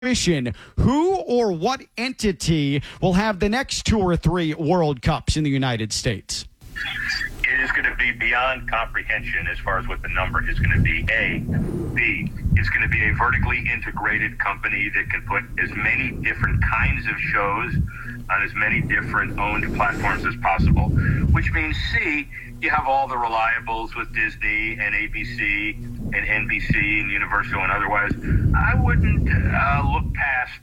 Who or what entity will have the next 2 or 3 World Cups in the United States? It is going to be beyond comprehension as far as what the number is going to be. A. B. It's going to be a vertically integrated company that can put as many different kinds of shows on as many different owned platforms as possible, which means C, you have all the reliables with Disney and ABC and NBC and Universal and otherwise. I wouldn't look past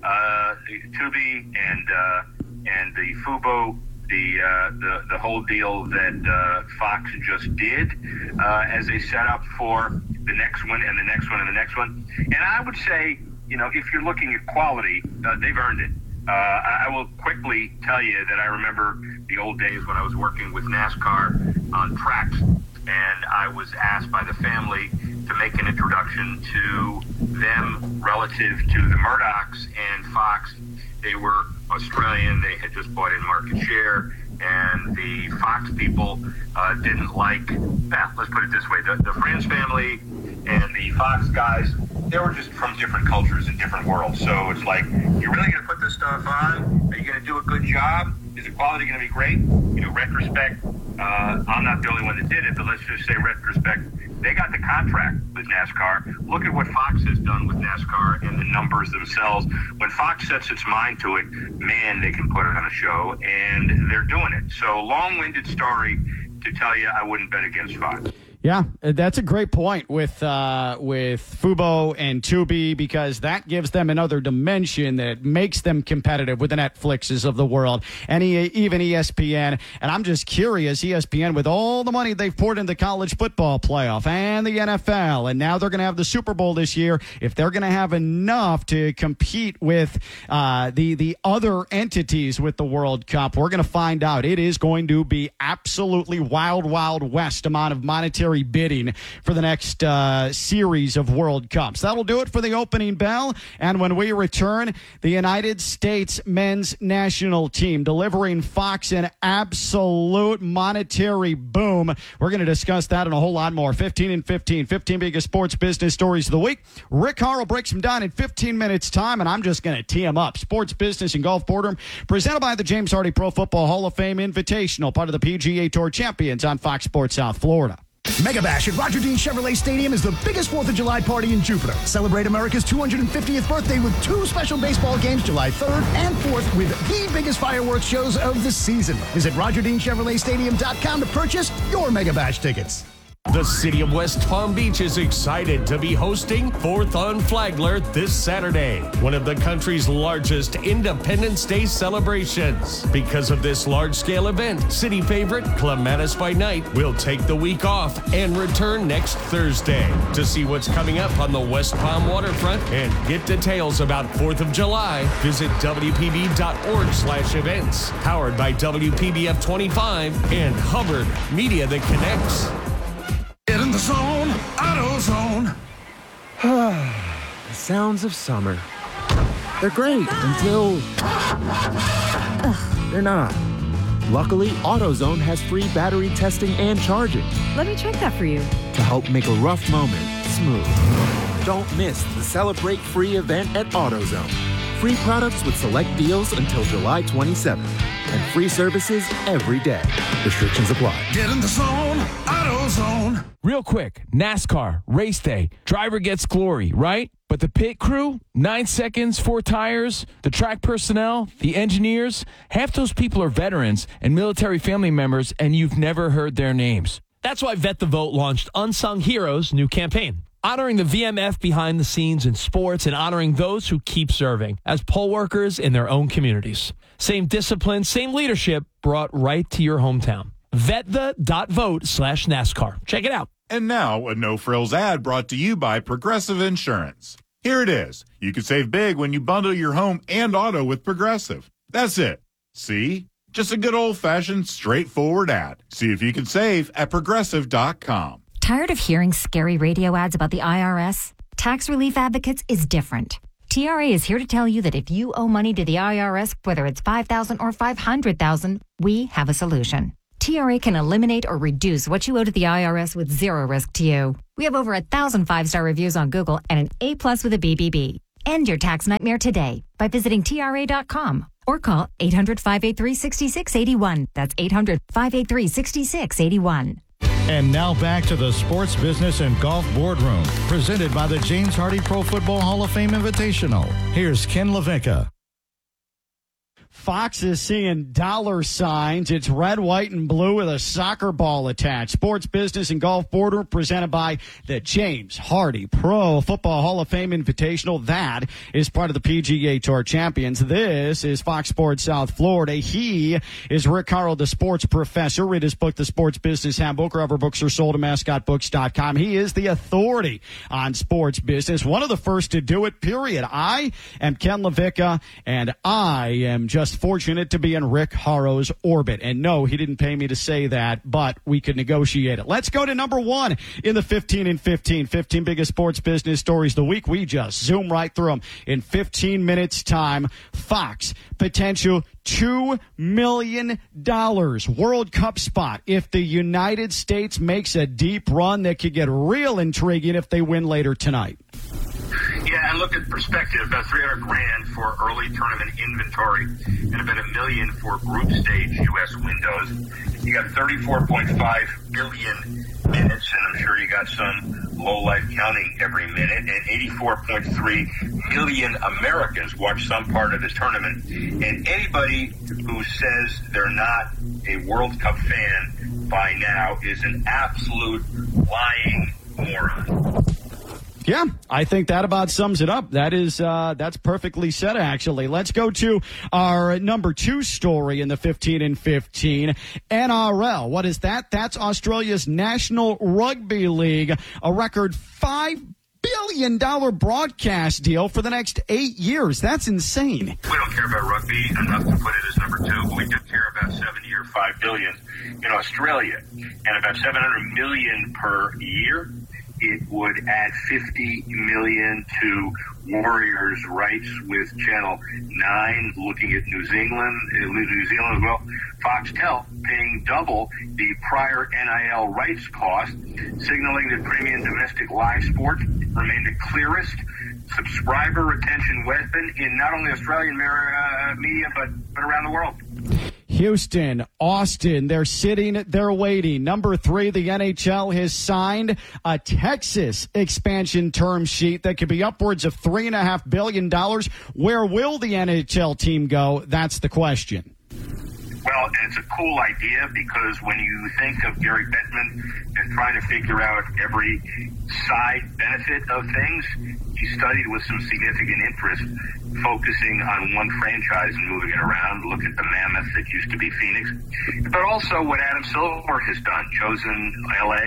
Tubi and the Fubo, the whole deal that Fox just did as a setup for the next one and the next one and the next one. And I would say, if you're looking at quality, they've earned it. I will quickly tell you that I remember the old days when I was working with NASCAR on tracks, and I was asked by the family to make an introduction to them relative to the Murdochs and Fox. They were Australian. They had just bought in market share, and the Fox people didn't like, let's put it this way, the Friends family and the Fox guys, they were just from different cultures and different worlds. So it's like, you're really going to put this stuff on? Are you going to do a good job? Is the quality going to be great? Retrospect, I'm not the only one that did it, but let's just say retrospect, they got the contract with NASCAR. Look at what Fox has done with NASCAR and the numbers themselves. When Fox sets its mind to it, man, they can put it on a show, and they're doing it. So long-winded story to tell you I wouldn't bet against Fox. Yeah, that's a great point with Fubo and Tubi, because that gives them another dimension that makes them competitive with the Netflixes of the world and even ESPN. And I'm just curious, ESPN, with all the money they've poured into the college football playoff and the NFL, and now they're going to have the Super Bowl this year, if they're going to have enough to compete with the other entities with the World Cup, we're going to find out. It is going to be absolutely wild, wild west amount of monetary bidding for the next series of World Cups. That'll do it for the opening bell. And when we return, the United States men's national team delivering Fox an absolute monetary boom. We're going to discuss that and a whole lot more. 15 and 15 biggest sports business stories of the week. Rick Carl breaks them down in 15 minutes time, and I'm just going to tee them up. Sports, business, and golf boardroom presented by the James Hardy Pro Football Hall of Fame Invitational, part of the PGA Tour Champions on Fox Sports South Florida. Mega Bash at Roger Dean Chevrolet Stadium is the biggest 4th of July party in Jupiter. Celebrate America's 250th birthday with 2 special baseball games July 3rd and 4th with the biggest fireworks shows of the season. Visit RogerDeanChevroletStadium.com to purchase your Mega Bash tickets. The city of West Palm Beach is excited to be hosting 4th on Flagler this Saturday, one of the country's largest Independence Day celebrations. Because of this large-scale event, city favorite Clematis by Night will take the week off and return next Thursday. To see what's coming up on the West Palm waterfront and get details about 4th of July, visit WPB.org/events. Powered by WPBF 25 and Hubbard Media that connects. Get in the zone, AutoZone. The sounds of summer. They're great until they're not. Luckily, AutoZone has free battery testing and charging. Let me check that for you. To help make a rough moment smooth. Don't miss the Celebrate Free event at AutoZone. Free products with select deals until July 27th. And free services every day. Restrictions apply. Get in the zone, AutoZone. Real quick, NASCAR, race day. Driver gets glory, right? But the pit crew, 9 seconds, 4 tires, the track personnel, the engineers, half those people are veterans and military family members, and you've never heard their names. That's why Vet the Vote launched Unsung Heroes' new campaign, honoring the VMF behind the scenes in sports and honoring those who keep serving as poll workers in their own communities. Same discipline, same leadership brought right to your hometown. VetThe.vote/NASCAR. Check it out. And now, a no-frills ad brought to you by Progressive Insurance. Here it is. You can save big when you bundle your home and auto with Progressive. That's it. See? Just a good old-fashioned, straightforward ad. See if you can save at Progressive.com. Tired of hearing scary radio ads about the IRS? Tax Relief Advocates is different. TRA is here to tell you that if you owe money to the IRS, whether it's $5,000 or $500,000, we have a solution. TRA can eliminate or reduce what you owe to the IRS with zero risk to you. We have over 1,000 5-star reviews on Google and an A+ with a BBB. End your tax nightmare today by visiting TRA.com or call 800-583-6681. That's 800-583-6681. And now back to the Sports Business and Golf Boardroom, presented by the James Hardy Pro Football Hall of Fame Invitational. Here's Ken LaVicka. Fox is seeing dollar signs. It's red, white, and blue with a soccer ball attached. Sports Business and Golf Boardroom presented by the James Hardy Pro Football Hall of Fame Invitational. That is part of the PGA Tour Champions. This is Fox Sports South Florida. He is Rick Carl, the sports professor. Read his book, The Sports Business Handbook, wherever books are sold at mascotbooks.com. He is the authority on sports business. One of the first to do it, period. I am Ken LaVicka, and I am just fortunate to be in Rick Harrow's orbit. And no, he didn't pay me to say that, but we could negotiate it. Let's go to number one in the 15 and 15 biggest sports business stories of the week. We just zoom right through them in 15 minutes time. Fox, potential $2 million World Cup spot if the United States makes a deep run that could get real intriguing if they win later tonight. Yeah, and look at perspective, about $300,000 for early tournament inventory and about $1 million for group stage U.S. windows. You got 34.5 billion minutes, and I'm sure you got some low life counting every minute, and 84.3 million Americans watch some part of this tournament. And anybody who says they're not a World Cup fan by now is an absolute lying moron. Yeah, I think that about sums it up. That's perfectly said, actually. Let's go to our number two story in the 15 and 15. NRL. What is that? That's Australia's National Rugby League. A record $5 billion broadcast deal for the next 8 years. That's insane. We don't care about rugby enough to put it as number two, but we do care about 7-year, $5 billion in Australia, and about $700 million per year. It would add $50 million to Warriors' rights with Channel 9, looking at New Zealand as well. Foxtel paying double the prior NIL rights cost, signaling that premium domestic live sports remain the clearest subscriber retention weapon in not only Australian media, but around the world. Houston, Austin, they're sitting, they're waiting. Number three, the NHL has signed a Texas expansion term sheet that could be upwards of $3.5 billion. Where will the NHL team go? That's the question. Well, it's a cool idea because when you think of Gary Bettman and trying to figure out every side benefit of things, he studied with some significant interest, focusing on one franchise and moving it around. Look at the mammoth that used to be Phoenix. But also what Adam Silver has done, chosen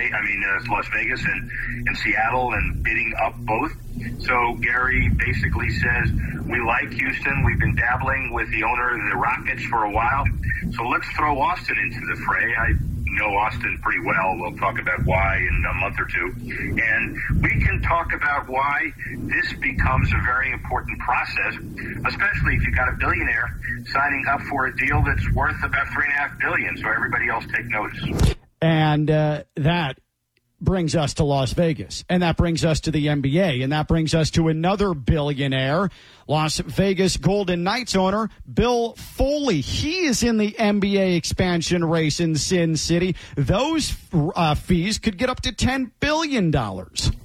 Las Vegas and Seattle and bidding up both. So Gary basically says, we like Houston. We've been dabbling with the owner of the Rockets for a while. So let's throw Austin into the fray. I know Austin pretty well. We'll talk about why in a month or two. And we can talk about why this becomes a very important process, especially if you've got a billionaire signing up for a deal that's worth about $3.5 billion. So everybody else take notice. And that brings us to Las Vegas, and that brings us to the NBA, and that brings us to another billionaire, Las Vegas Golden Knights owner Bill Foley. He is in the NBA expansion race in Sin City. Those fees could get up to $10 billion. Yeah,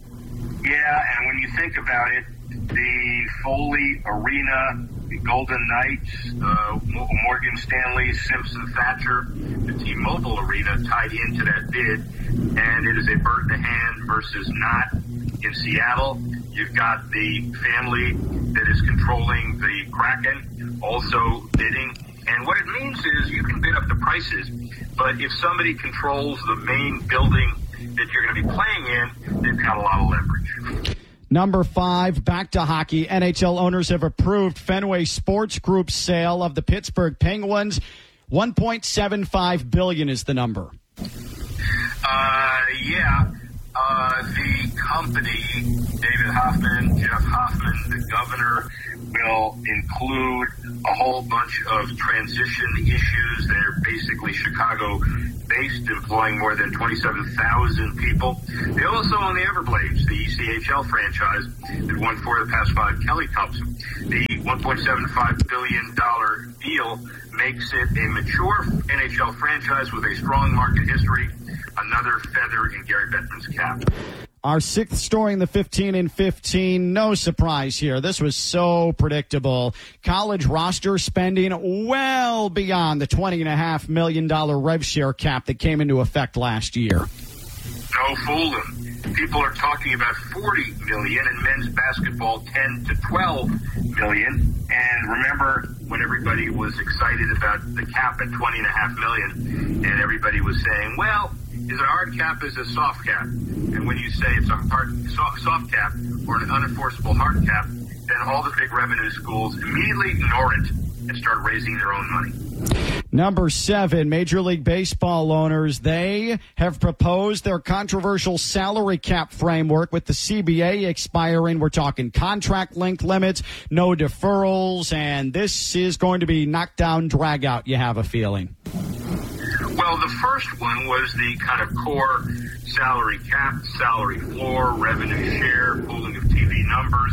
and when you think about it, the Foley Arena, the Golden Knights, Morgan Stanley, Simpson Thatcher, the T-Mobile Arena tied into that bid, and it is a bird in the hand versus not. In Seattle, you've got the family that is controlling the Kraken also bidding, and what it means is you can bid up the prices, but if somebody controls the main building that you're going to be playing in, they've got a lot of leverage. Number 5, back to hockey. NHL owners have approved Fenway Sports Group's sale of the Pittsburgh Penguins. $1.75 billion is the number. The company, David Hoffman, Jeff Hoffman, the governor, will include a whole bunch of transition issues. They're basically Chicago-based, employing more than 27,000 people. They also own the Everblades, the ECHL franchise that won 4 of the past 5 Kelly Cups. The $1.75 billion deal makes it a mature NHL franchise with a strong market history, another feather in Gary Bettman's cap. Our 6th story in the 15 and 15, no surprise here. This was so predictable. College roster spending well beyond the $20.5 million rev share cap that came into effect last year. No fooling. People are talking about $40 million, and men's basketball $10 to $12 million. And remember when everybody was excited about the cap at $20.5 million, and everybody was saying, well, is it a hard cap, is it a soft cap? And when you say it's a soft cap or an unenforceable hard cap, then all the big revenue schools immediately ignore it and start raising their own money. Number 7, Major League Baseball owners, they have proposed their controversial salary cap framework with the CBA expiring. We're talking contract length limits, no deferrals, and this is going to be knockdown, drag out, you have a feeling. Well, the first one was the kind of core salary cap, salary floor, revenue share, pooling of TV numbers,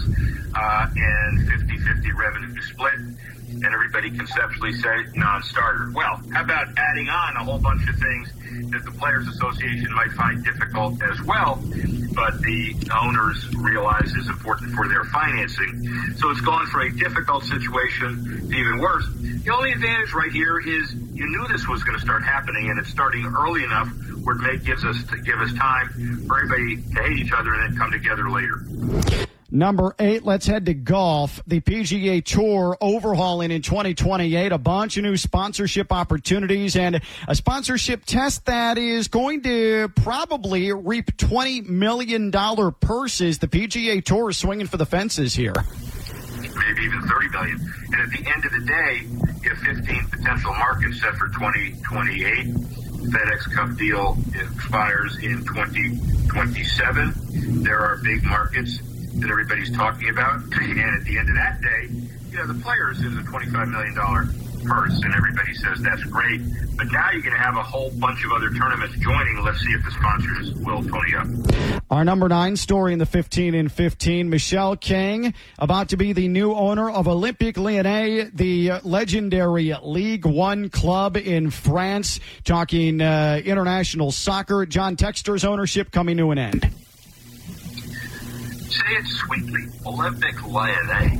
and 50-50 revenue split. And everybody conceptually said non-starter. Well, how about adding on a whole bunch of things that the Players Association might find difficult as well, but the owners realize is important for their financing. So it's gone from a difficult situation to even worse. The only advantage right here is you knew this was going to start happening, and it's starting early enough where it gives us time for everybody to hate each other and then come together later. Number 8, let's head to golf. The PGA Tour overhauling in 2028, a bunch of new sponsorship opportunities and a sponsorship test that is going to probably reap $20 million purses. The PGA Tour is swinging for the fences here. Maybe even $30 million. And at the end of the day, you have 15 potential markets set for 2028. FedEx Cup deal expires in 2027. There are big markets that everybody's talking about. And at the end of that day, the Players is a $25 million purse, and everybody says that's great. But now you're going to have a whole bunch of other tournaments joining. Let's see if the sponsors will pony up. Our number 9 story in the 15 and 15, Michelle King, about to be the new owner of Olympique Lyonnais, the legendary League One club in France. Talking international soccer. John Textor's ownership coming to an end. Say it sweetly. Olympique Lyonnais.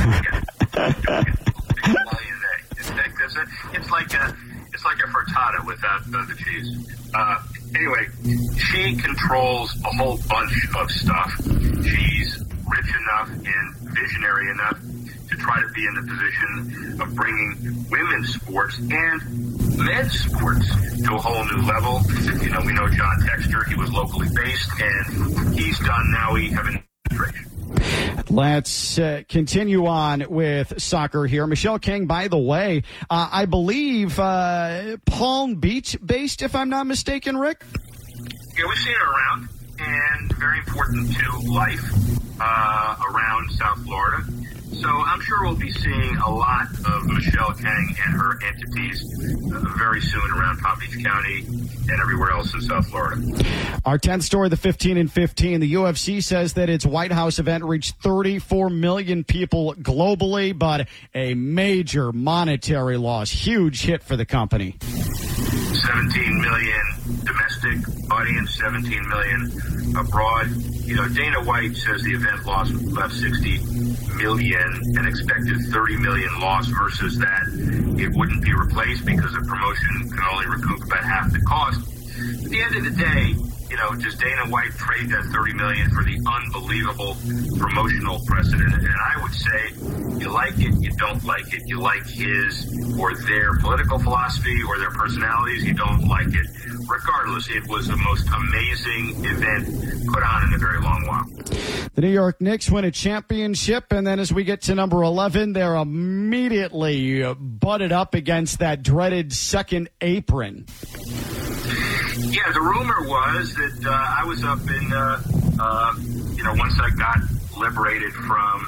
It's like a frittata without the cheese. Anyway, she controls a whole bunch of stuff. She's rich enough and visionary enough to try to be in the position of bringing women's sports and men's sports to a whole new level. We know John Textor. He was locally based, and he's done. Now we have an integration. Let's continue on with soccer here. Michelle King, by the way, I believe Palm Beach based, if I'm not mistaken, Rick? Yeah, we've seen her around, and very important to life around South Florida. So I'm sure we'll be seeing a lot of Michelle King and her entities very soon around Palm Beach County and everywhere else in South Florida. Our 10th story, the 15 and 15. The UFC says that its White House event reached 34 million people globally, but a major monetary loss. Huge hit for the company. 17 million domestic audience, 17 million abroad. Dana White says the event lost about 60 million and expected 30 million loss versus that it wouldn't be replaced because the promotion can only recoup about half the cost. At the end of the day, does Dana White trade that 30 million for the unbelievable promotional precedent? And I would say you like it, you don't like it. You like his or their political philosophy or their personalities, you don't like it. Regardless, it was the most amazing event put on in a very long while. The New York Knicks win a championship, and then as we get to number 11, they're immediately butted up against that dreaded second apron. Yeah, the rumor was that I was up in, once I got liberated from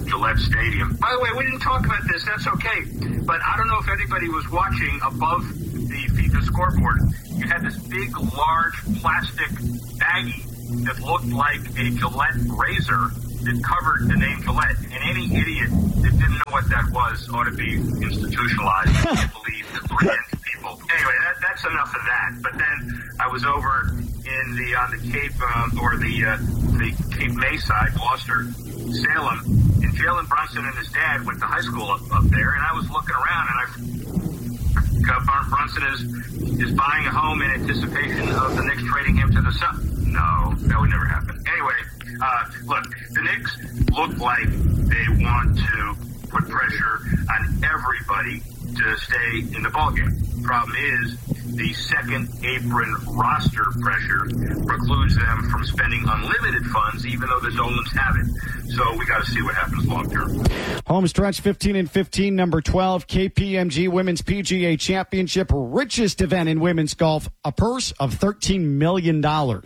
Gillette Stadium. By the way, we didn't talk about this. That's okay. But I don't know if anybody was watching above the FIFA scoreboard. You had this big, large plastic baggie that looked like a Gillette razor that covered the name Gillette. And any idiot that didn't know what that was ought to be institutionalized. I can't believe the brand people. Anyway, that's enough of that. But then I was over on the Cape or the Cape May side, Gloucester, Salem, and Jalen Brunson and his dad went to high school up there, and I was looking around, and Brunson is buying a home in anticipation of the Knicks trading him to the Suns. No, that would never happen. Anyway, look, the Knicks look like they want to put pressure on everybody to stay in the ballgame. Problem is, the second apron roster pressure precludes them from spending unlimited funds, even though the Dolans have it. So we got to see what happens long term. Home stretch 15-15, number 12, KPMG Women's PGA Championship, richest event in women's golf, a purse of $13 million.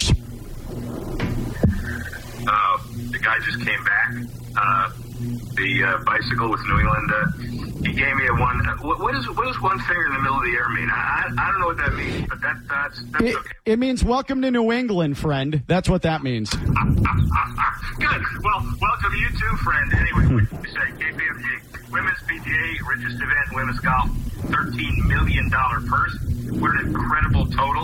The guy just came back. The bicycle with New England. He gave me a one. What does one finger in the middle of the air mean? I don't know what that means, but that's okay. It means welcome to New England, friend. That's what that means. Good. Well, welcome you too, friend. Anyway, what did you say? KPMG, Women's PGA, richest event in women's golf, $13 million purse. What an incredible total.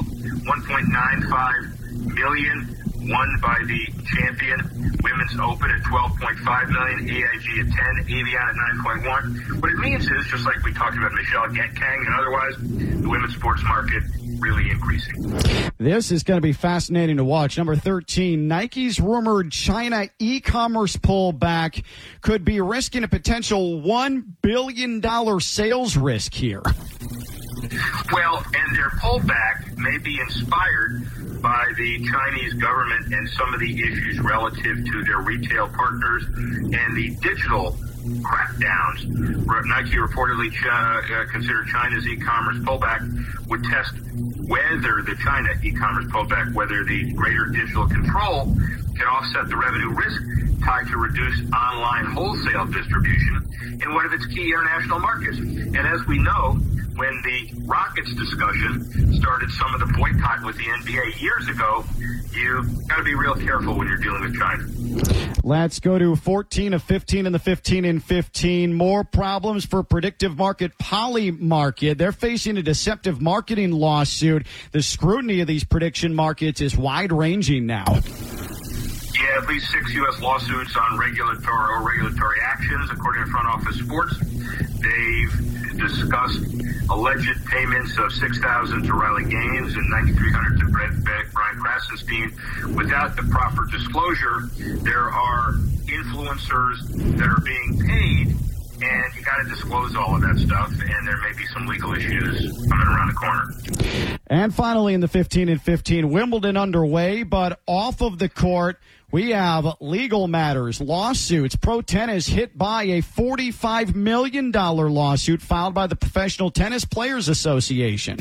$1.95 million. Won by the champion, Women's Open at $12.5 million, AIG at $10, Avion at $9.1. What it means is, just like we talked about Michelle Kang and otherwise, the women's sports market really increasing. This is going to be fascinating to watch. Number 13, Nike's rumored China e-commerce pullback could be risking a potential $1 billion sales risk here. Well, and their pullback may be inspired by the Chinese government and some of the issues relative to their retail partners and the digital crackdowns. Nike reportedly considered China's e-commerce pullback would test whether the China e-commerce pullback, whether the greater digital control can offset the revenue risk tied to reduced online wholesale distribution in one of its key international markets. And as we know, when the Rockets discussion started some of the boycott with the NBA years ago, you got to be real careful when you're dealing with China. Let's go to 14 of 15 in the 15-15. More problems for predictive market Polymarket. They're facing a deceptive marketing lawsuit. The scrutiny of these prediction markets is wide-ranging now. Yeah, at least 6 U.S. lawsuits on regulatory actions, according to Front Office Sports. They've discussed alleged payments of $6,000 to Riley Gaines and $9,300 to Brian Krasenstein without the proper disclosure. There are influencers that are being paid, and you got to disclose all of that stuff, and there may be some legal issues coming around the corner. And finally, in the 15-15, Wimbledon underway, but off of the court, we have legal matters, lawsuits. Pro Tennis hit by a $45 million lawsuit filed by the Professional Tennis Players Association.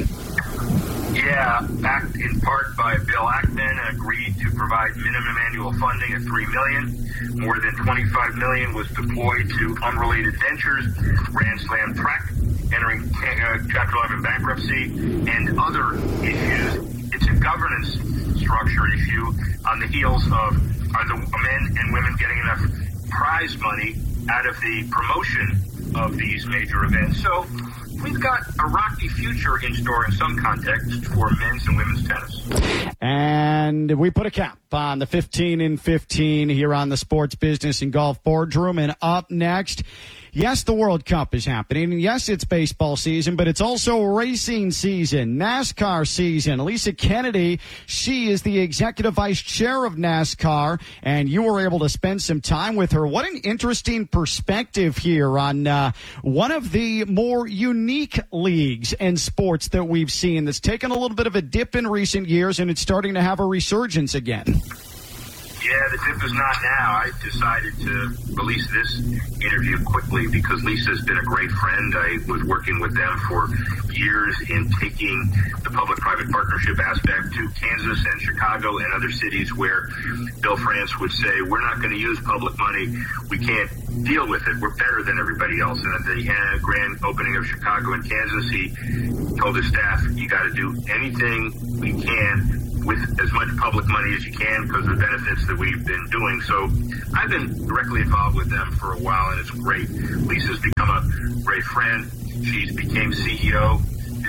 Yeah, backed in part by Bill Ackman, agreed to provide minimum annual funding of $3 million. More than $25 million was deployed to unrelated ventures, Grand Slam track, entering Chapter 11 bankruptcy, and other issues. It's a governance structure issue on the heels of are the men and women getting enough prize money out of the promotion of these major events. So we've got a rocky future in store in some context for men's and women's tennis. And we put a cap on the 15-15 here on the Sports Business and Golf Boardroom. And up next, yes, the World Cup is happening. Yes, it's baseball season, but it's also racing season, NASCAR season. Lisa Kennedy, she is the executive vice chair of NASCAR, and you were able to spend some time with her. What an interesting perspective here on one of the more unique leagues and sports that we've seen that's taken a little bit of a dip in recent years, and it's starting to have a resurgence again. Yeah, the tip is not now. I decided to release this interview quickly because Lisa's been a great friend. I was working with them for years in taking the public-private partnership aspect to Kansas and Chicago and other cities where Bill France would say, we're not going to use public money. We can't deal with it. We're better than everybody else. And at the grand opening of Chicago and Kansas, he told his staff, you got to do anything we can with as much public money as you can because of the benefits that we've been doing. So I've been directly involved with them for a while, and it's great. Lisa's become a great friend. She became CEO in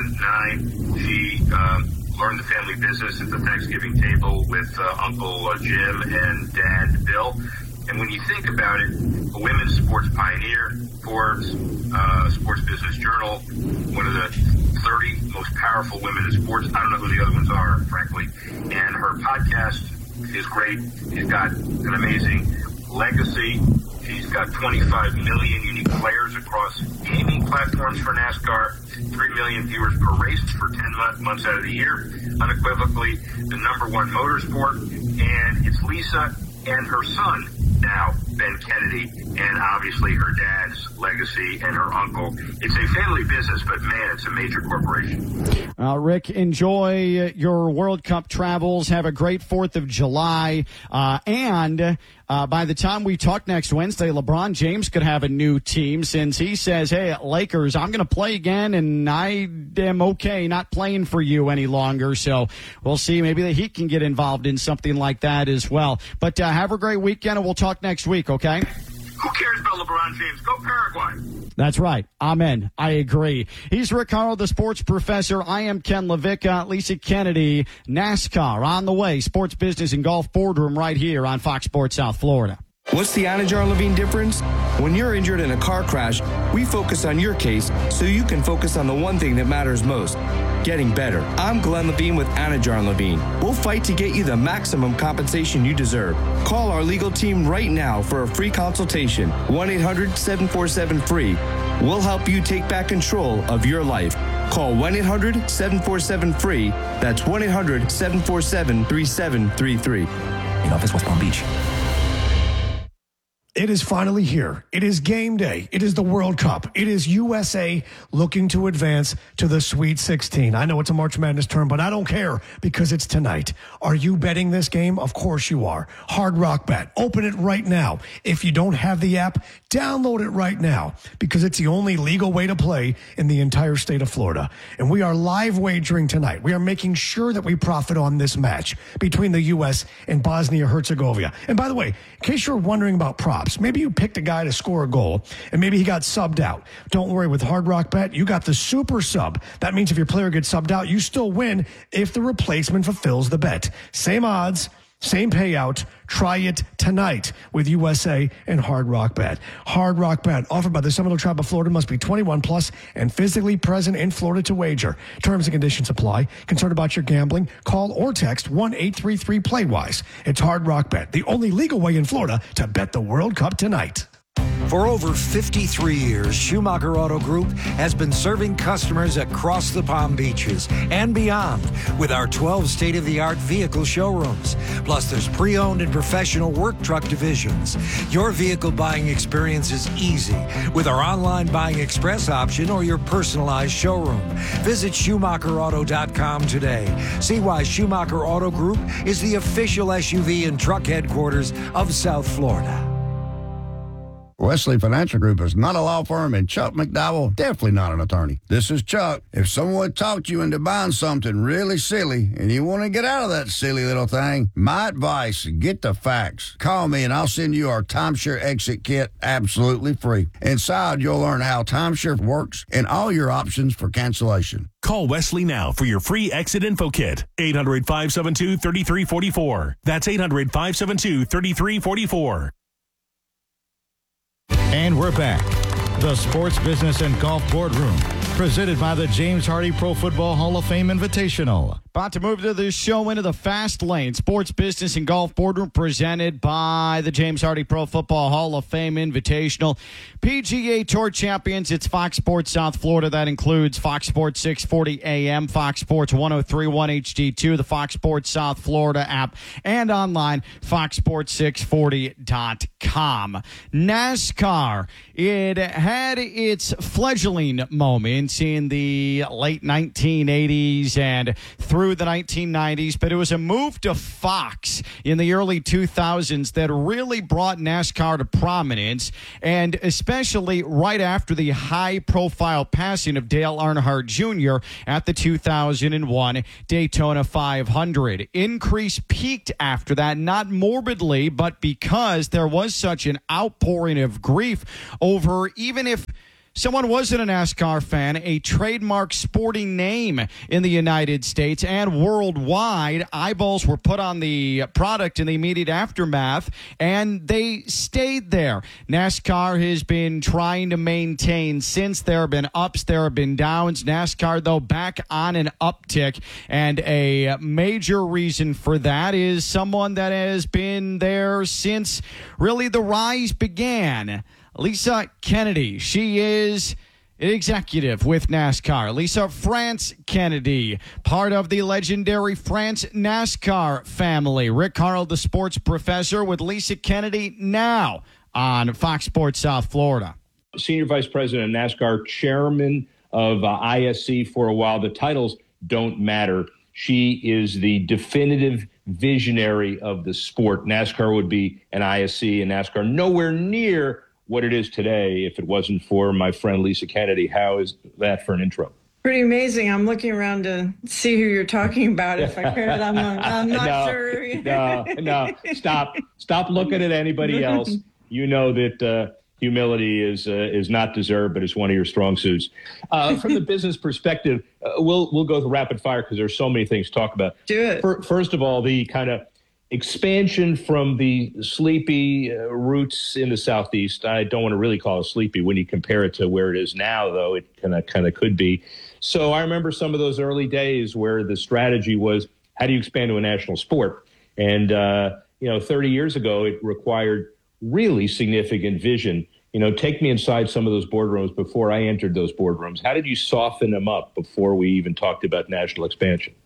2009. She learned the family business at the Thanksgiving table with Uncle Jim and Dad Bill. And when you think about it, a women's sports pioneer, Forbes, Sports Business Journal, one of the 30 most powerful women in sports. I don't know who the other ones are, frankly. And her podcast is great. She's got an amazing legacy. She's got 25 million unique players across gaming platforms for NASCAR, 3 million viewers per race for 10 months out of the year, unequivocally the number one motorsport. And it's Lisa and her son now, Ben Kennedy, and obviously her dad's legacy and her uncle. It's a family business, but man, it's a major corporation. Rick, enjoy your World Cup travels. Have a great 4th of July. And by the time we talk next Wednesday, LeBron James could have a new team since he says, hey, Lakers, I'm going to play again, and I am okay not playing for you any longer. So we'll see. Maybe the Heat can get involved in something like that as well. But have a great weekend, and we'll talk next week, okay? Who cares about LeBron James? Go Paraguay. That's right. Amen. I agree. He's Rick Horrow, the sports professor. I am Ken LaVicka. Lisa Kennedy, NASCAR on the way. Sports, business, and golf boardroom right here on Fox Sports South Florida. What's the Anajar Levine difference? When you're injured in a car crash, we focus on your case so you can focus on the one thing that matters most, getting better. I'm Glenn Levine with Anajar Levine. We'll fight to get you the maximum compensation you deserve. Call our legal team right now for a free consultation, 1-800-747-FREE. We'll help you take back control of your life. Call 1-800-747-FREE. That's 1-800-747-3733. In office, West Palm Beach. It is finally here. It is game day. It is the World Cup. It is USA looking to advance to the Sweet 16. I know it's a March Madness term, but I don't care because it's tonight. Are you betting this game? Of course you are. Hard Rock Bet. Open it right now. If you don't have the app, download it right now because it's the only legal way to play in the entire state of Florida. And we are live wagering tonight. We are making sure that we profit on this match between the U.S. and Bosnia-Herzegovina. And by the way, in case you're wondering about props, maybe you picked a guy to score a goal and maybe he got subbed out. Don't worry, with Hard Rock Bet, you got the super sub. That means if your player gets subbed out, you still win if the replacement fulfills the bet. Same odds, same payout. Try it tonight with USA and Hard Rock Bet. Hard Rock Bet, offered by the Seminole Tribe of Florida, must be 21 plus and physically present in Florida to wager. Terms and conditions apply. Concerned about your gambling? Call or text 1-833-PLAY-WISE. It's Hard Rock Bet, the only legal way in Florida to bet the World Cup tonight. For over 53 years, Schumacher Auto Group has been serving customers across the Palm Beaches and beyond with our 12 state-of-the-art vehicle showrooms. Plus, there's pre-owned and professional work truck divisions. Your vehicle buying experience is easy with our online buying express option or your personalized showroom. Visit SchumacherAuto.com today. See why Schumacher Auto Group is the official SUV and truck headquarters of South Florida. Wesley Financial Group is not a law firm, and Chuck McDowell definitely not an attorney. This is Chuck. If someone talked you into buying something really silly and you want to get out of that silly little thing, my advice, get the facts. Call me and I'll send you our timeshare exit kit absolutely free. Inside, you'll learn how timeshare works and all your options for cancellation. Call Wesley now for your free exit info kit. 800-572-3344. That's 800-572-3344. And we're back. The Sports Business and Golf Boardroom, presented by the James Hardy Pro Football Hall of Fame Invitational. About to move to the show into the fast lane. Sports, Business, and Golf Boardroom presented by the James Hardy Pro Football Hall of Fame Invitational. PGA Tour champions, it's Fox Sports South Florida. That includes Fox Sports 640 AM, Fox Sports 1031 HD2, the Fox Sports South Florida app, and online, foxsports640.com. NASCAR, it had its fledgling moments in the late 1980s and through the 1990s, but it was a move to Fox in the early 2000s that really brought NASCAR to prominence, and especially right after the high-profile passing of Dale Earnhardt Jr. at the 2001 Daytona 500. Increase peaked after that, not morbidly, but because there was such an outpouring of grief over, even if someone wasn't a NASCAR fan, a trademark sporting name in the United States and worldwide. Eyeballs were put on the product in the immediate aftermath, and they stayed there. NASCAR has been trying to maintain since. There have been ups, there have been downs. NASCAR, though, back on an uptick, and a major reason for that is someone that has been there since really the rise began. Lisa Kennedy, she is an executive with NASCAR. Lisa France Kennedy, part of the legendary France NASCAR family. Rick Harrell, the sports professor, with Lisa Kennedy now on Fox Sports South Florida. Senior Vice President of NASCAR, chairman of ISC for a while. The titles don't matter. She is the definitive visionary of the sport. NASCAR would be an ISC and NASCAR nowhere near what it is today if it wasn't for my friend Lisa Kennedy. How is that for an intro? Pretty amazing. I'm looking around to see who you're talking about. If I could, I'm not sure. No. Stop looking at anybody else. You know that humility is not deserved, but it's one of your strong suits. From the business perspective, we'll go to rapid fire because there's so many things to talk about. Do it. First of all, the kind of expansion from the sleepy roots in the Southeast. I don't want to really call it sleepy when you compare it to where it is now, though it kind of could be. So I remember some of those early days where the strategy was, how do you expand to a national sport? And, 30 years ago, it required really significant vision. Take me inside some of those boardrooms before I entered those boardrooms. How did you soften them up before we even talked about national expansion?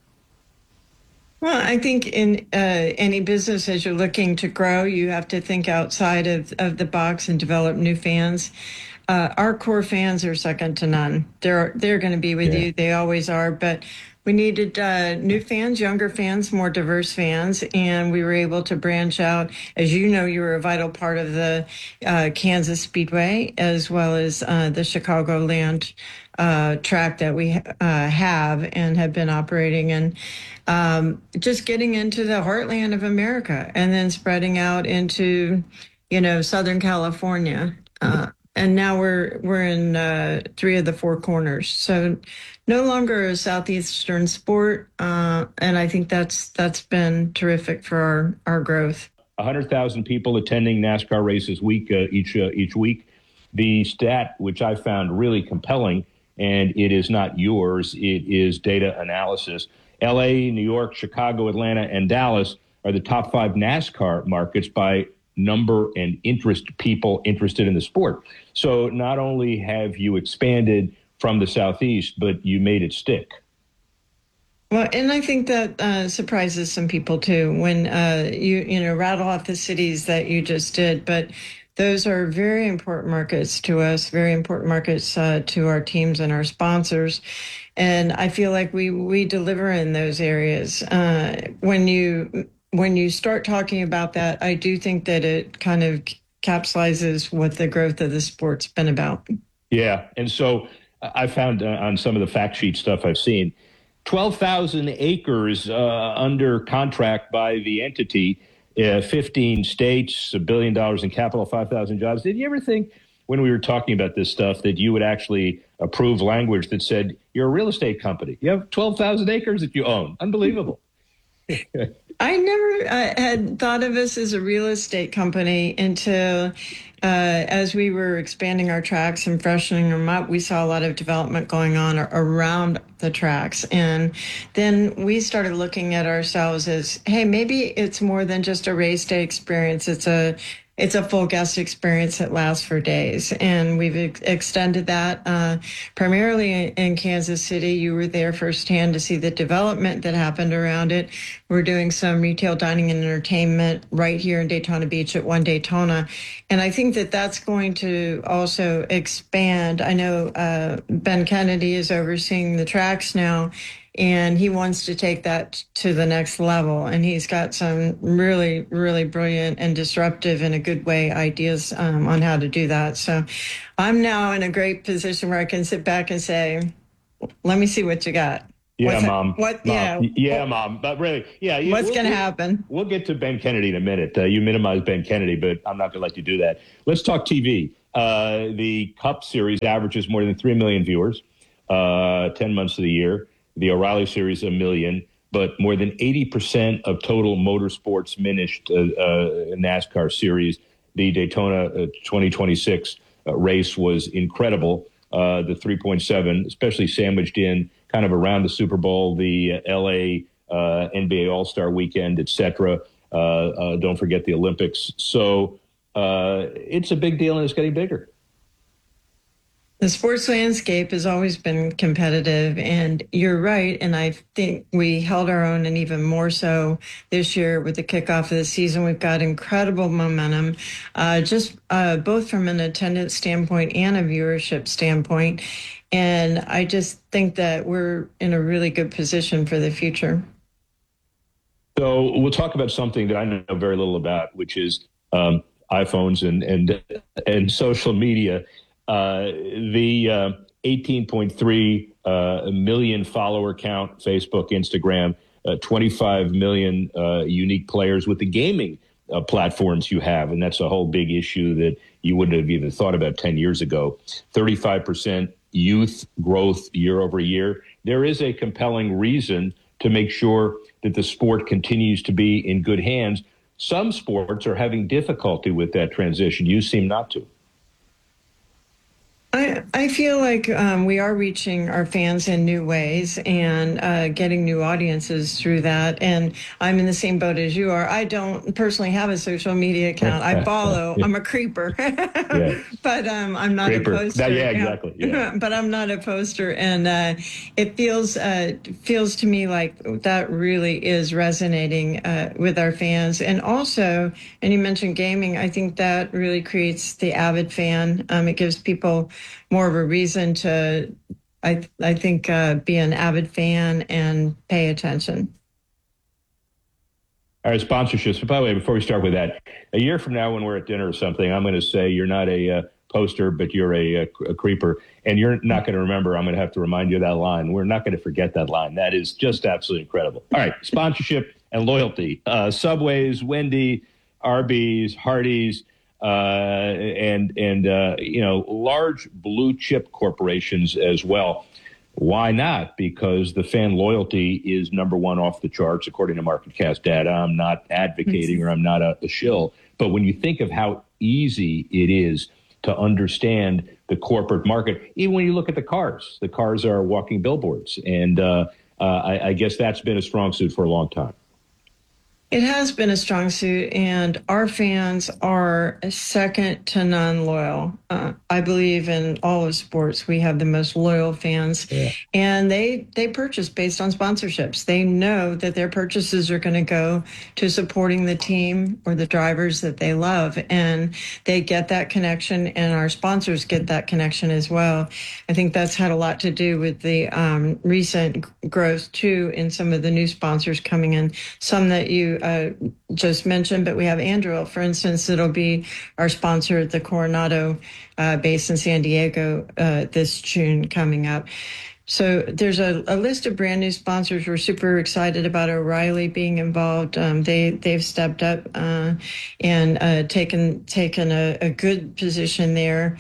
Well, I think in any business, as you're looking to grow, you have to think outside of the box and develop new fans. Our core fans are second to none. They're going to be with you. They always are. But we needed new fans, younger fans, more diverse fans, and we were able to branch out. As you know, you were a vital part of the Kansas Speedway as well as the Chicagoland track that we have and have been operating in. Just getting into the heartland of America and then spreading out into, Southern California. And now we're in 3 of the 4 corners. So no longer a Southeastern sport. And I think that's been terrific for our growth. 100,000 people attending NASCAR races each week. The stat, which I found really compelling, and it is not yours, it is data analysis. L.A., New York, Chicago, Atlanta, and Dallas are the top 5 NASCAR markets by number and people interested in the sport. So not only have you expanded from the Southeast, but you made it stick. Well, and I think that surprises some people, too, when you rattle off the cities that you just did. But those are very important markets to us, very important markets to our teams and our sponsors. And I feel like we deliver in those areas. When you start talking about that, I do think that it kind of capsulizes what the growth of the sport's been about. Yeah. And so I found on some of the fact sheet stuff I've seen, 12,000 acres under contract by the entity, 15 states, $1 billion in capital, 5,000 jobs. Did you ever think when we were talking about this stuff that you would actually approve language that said you're a real estate company? You have 12,000 acres that you own. Unbelievable. I never had thought of us as a real estate company until as we were expanding our tracks and freshening them up, we saw a lot of development going on around the tracks. And then we started looking at ourselves as, hey, maybe it's more than just a race day experience. It's a full guest experience that lasts for days. And we've extended that primarily in Kansas City. You were there firsthand to see the development that happened around it. We're doing some retail dining and entertainment right here in Daytona Beach at One Daytona. And I think that that's going to also expand. I know Ben Kennedy is overseeing the tracks now, and he wants to take that to the next level. And he's got some really, really brilliant and disruptive in a good way ideas on how to do that. So I'm now in a great position where I can sit back and say, let me see what you got. Yeah, Mom. Yeah, Mom. But really, yeah. What's going to happen? We'll get to Ben Kennedy in a minute. You minimize Ben Kennedy, but I'm not going to let you do that. Let's talk TV. The Cup Series averages more than 3 million viewers, 10 months of the year. The O'Reilly Series, 1 million. But more than 80% of total motorsports finished NASCAR series. The Daytona 2026 race was incredible. The 3.7, especially sandwiched in kind of around the Super Bowl, the LA NBA All-Star Weekend, etc. Don't forget the Olympics. So it's a big deal, and it's getting bigger. The sports landscape has always been competitive, and you're right. And I think we held our own, and even more so this year with the kickoff of the season. We've got incredible momentum, both from an attendance standpoint and a viewership standpoint. And I just think that we're in a really good position for the future. So we'll talk about something that I know very little about, which is iPhones and social media. The 18.3 million follower count, Facebook, Instagram, 25 million unique players with the gaming platforms you have. And that's a whole big issue that you wouldn't have even thought about 10 years ago. 35% youth growth year over year. There is a compelling reason to make sure that the sport continues to be in good hands. Some sports are having difficulty with that transition. You seem not to. I feel like we are reaching our fans in new ways and getting new audiences through that. And I'm in the same boat as you are. I don't personally have a social media account. I follow. I'm a creeper. But I'm not a poster. Yeah, exactly. Yeah. But I'm not a poster. And it feels to me like that really is resonating with our fans. And also, and you mentioned gaming, I think that really creates the avid fan. It gives people more of a reason to, I think, be an avid fan and pay attention. All right, sponsorships. By the way, before we start with that, a year from now when we're at dinner or something, I'm going to say you're not a poster, but you're a creeper. And you're not going to remember. I'm going to have to remind you of that line. We're not going to forget that line. That is just absolutely incredible. All right, sponsorship and loyalty. Subways, Wendy, Arby's, Hardee's, and large blue chip corporations as well. Why not? Because the fan loyalty is number one off the charts, according to MarketCast data. I'm not advocating or I'm not a shill. But when you think of how easy it is to understand the corporate market, even when you look at the cars are walking billboards. And I guess that's been a strong suit for a long time. It has been a strong suit, and our fans are second to none loyal. I believe in all of sports, we have the most loyal fans, and they purchase based on sponsorships. They know that their purchases are going to go to supporting the team or the drivers that they love, and they get that connection, and our sponsors get that connection as well. I think that's had a lot to do with the recent growth, too, in some of the new sponsors coming in, some that you just mentioned, but we have Anduril, for instance, that'll be our sponsor at the Coronado base in San Diego this June coming up. So there's a list of brand new sponsors. We're super excited about O'Reilly being involved. They've stepped up and taken a good position there.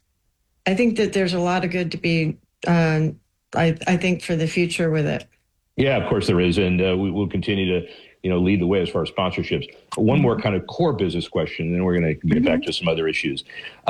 I think that there's a lot of good to be, I think, for the future with it. Yeah, of course there is. And we will continue to, lead the way as far as sponsorships. One more kind of core business question, and then we're going to get back to some other issues.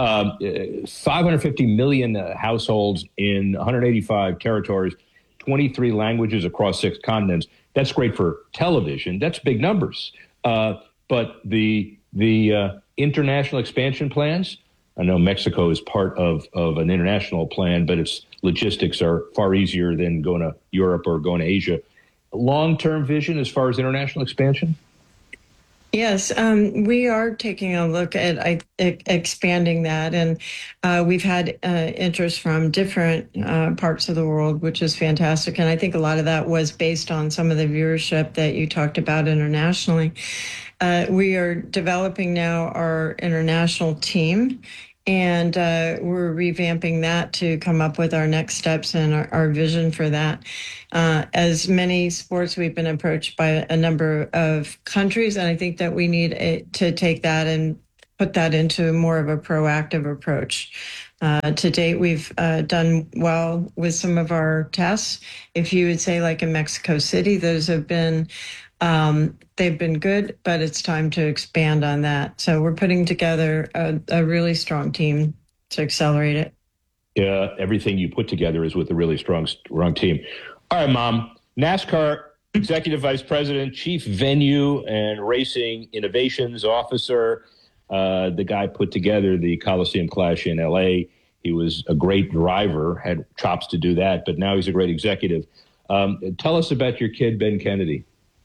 550 million households in 185 territories, 23 languages across 6 continents. That's great for television. That's big numbers. But the international expansion plans, I know Mexico is part of an international plan, but its logistics are far easier than going to Europe or going to Asia. Long-term vision as far as international expansion? Yes, we are taking a look at expanding that, and we've had interest from different parts of the world, which is fantastic. And I think a lot of that was based on some of the viewership that you talked about internationally. We are developing now our international team, and we're revamping that to come up with our next steps and our vision for that. As many sports, we've been approached by a number of countries, and I think that we need to take that and put that into more of a proactive approach. To date, we've done well with some of our tests. If you would say like in Mexico City, those have been they've been good, but it's time to expand on that. So we're putting together a really strong team to accelerate it. Yeah, everything you put together is with a really strong team. All right, Mom. NASCAR Executive Vice President, Chief Venue and Racing Innovations Officer. The guy put together the Coliseum Clash in L.A. He was a great driver, had chops to do that, but now he's a great executive. Tell us about your kid, Ben Kennedy.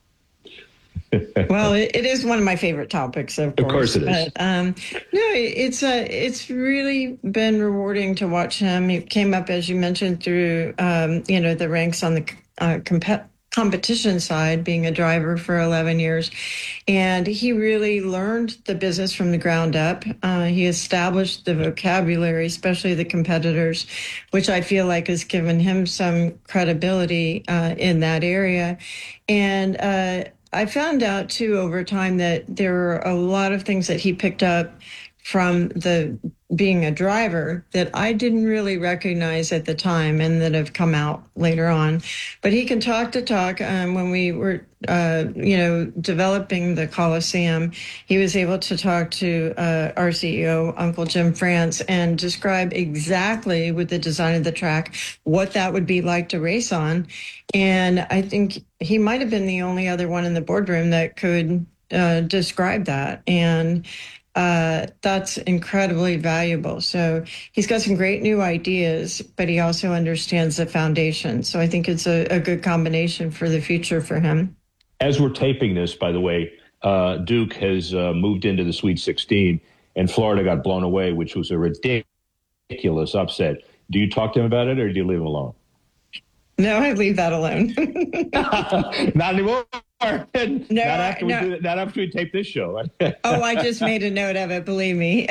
Well, it is one of my favorite topics, of course. Of course it is. But, it's really been rewarding to watch him. He came up, as you mentioned, through the ranks on the competition side, being a driver for 11 years. And he really learned the business from the ground up. He established the vocabulary, especially the competitors, which I feel like has given him some credibility in that area. And I found out, too, over time that there are a lot of things that he picked up from being a driver that I didn't really recognize at the time and that have come out later on. But he can talk the talk. When we were, developing the Coliseum, he was able to talk to our CEO, Uncle Jim France, and describe exactly with the design of the track what that would be like to race on. And I think he might have been the only other one in the boardroom that could describe that. And that's incredibly valuable. So he's got some great new ideas, but he also understands the foundation. So I think it's a good combination for the future for him. As we're taping this, by the way, Duke has moved into the Sweet 16, and Florida got blown away, which was a ridiculous upset. Do you talk to him about it, or do you leave him alone? No, I leave that alone. Not anymore. Not after we tape this show. Oh, I just made a note of it. Believe me.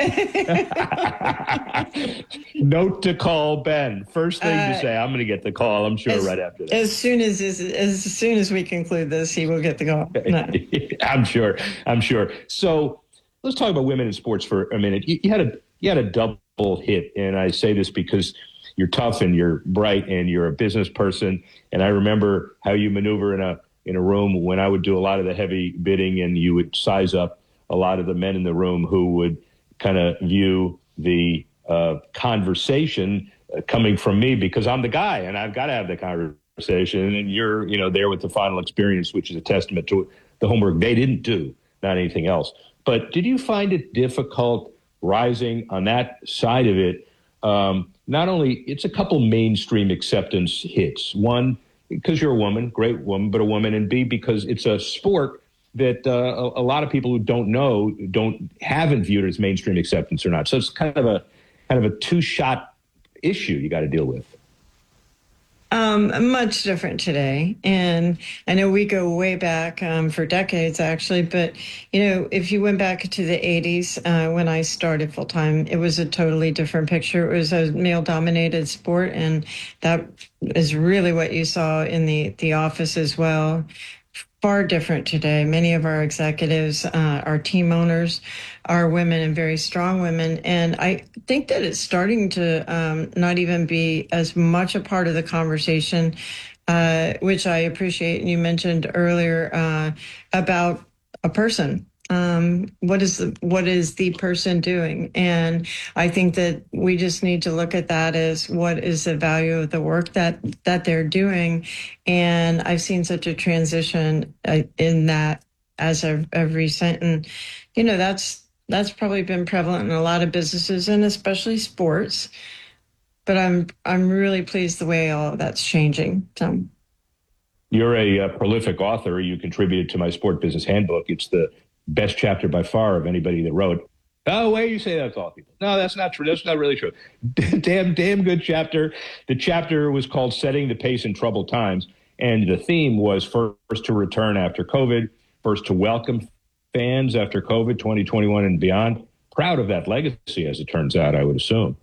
Note to call Ben. First thing to say, I'm going to get the call. I'm sure right after that. As soon as we conclude this, he will get the call. No. I'm sure. So let's talk about women in sports for a minute. You had a double hit, and I say this because you're tough and you're bright and you're a business person. And I remember how you maneuver in a room when I would do a lot of the heavy bidding, and you would size up a lot of the men in the room who would kind of view the conversation coming from me because I'm the guy and I've got to have the conversation. And you're, there with the final experience, which is a testament to the homework they didn't do, not anything else. But did you find it difficult rising on that side of it? Not only it's a couple mainstream acceptance hits. One, because you're a woman, great woman, but a woman, and B, because it's a sport that a lot of people who haven't viewed it as mainstream acceptance or not. So it's kind of a two-shot issue you got to deal with. Much different today. And I know we go way back for decades, actually. But, if you went back to the 80s when I started full time, it was a totally different picture. It was a male-dominated sport. And that is really what you saw in the office as well. far different today. Many of our executives, our team owners, are women and very strong women. And I think that it's starting to not even be as much a part of the conversation, which I appreciate. And you mentioned earlier about a person. What is the person doing? And I think that we just need to look at that as what is the value of the work that they're doing. And I've seen such a transition in that as of recent. And, that's probably been prevalent in a lot of businesses and especially sports. But I'm really pleased the way all of that's changing. So. You're a prolific author. You contributed to my Sport Business Handbook. It's the best chapter by far of anybody that wrote. Oh, wait, you say that to all people. No, that's not true. That's not really true. Damn good chapter. The chapter was called Setting the Pace in Troubled Times. And the theme was first to return after COVID, first to welcome fans after COVID, 2021 and beyond. Proud of that legacy, as it turns out, I would assume.